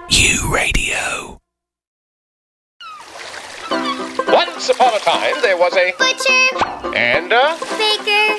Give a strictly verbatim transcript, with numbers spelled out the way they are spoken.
U Radio. Once upon a time, there was a butcher and a baker